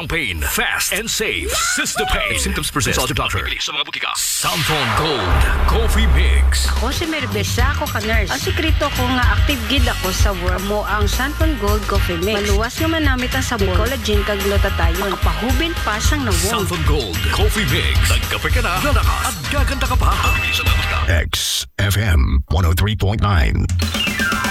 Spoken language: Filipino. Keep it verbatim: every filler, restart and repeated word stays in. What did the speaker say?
strong pain, fast and safe. Sistapain. If symptoms persist, consult your doctor. Sa mga butika. Santon Gold Coffee Mix. Ako si Merbesa, ako ka nurse. Ang sikreto ko nga active gid ako sa work mo ang Santon Gold Coffee Mix. Maluwas nga manamit ang sabon, collagen kag glutathione. Makapahubin pa siyang nawong. Santon Gold Coffee Mix. Nagkape ka na, lalakas at gaganda ka pa. Sa mga butika. X F M one oh three point nine.